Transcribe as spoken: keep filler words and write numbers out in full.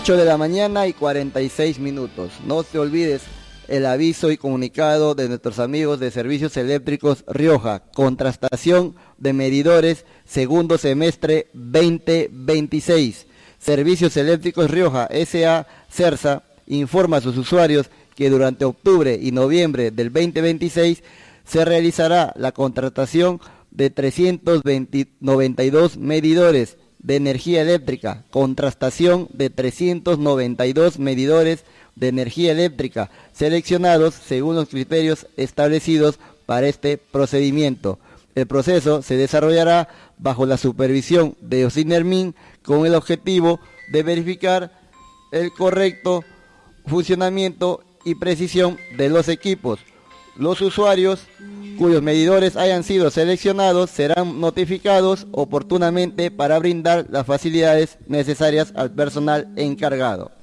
ocho de la mañana y cuarenta y seis minutos. No te olvides el aviso y comunicado de nuestros amigos de Servicios Eléctricos Rioja. Contrastación de medidores segundo semestre veinte veintiséis. Servicios Eléctricos Rioja S A CERSA informa a sus usuarios que durante octubre y noviembre del veinte veintiséis se realizará la contratación de trescientos noventa y dos medidores de energía eléctrica, contrastación de trescientos noventa y dos medidores de energía eléctrica, seleccionados según los criterios establecidos para este procedimiento. El proceso se desarrollará bajo la supervisión de OSINERMIN con el objetivo de verificar el correcto funcionamiento y precisión de los equipos. Los usuarios cuyos medidores hayan sido seleccionados serán notificados oportunamente para brindar las facilidades necesarias al personal encargado.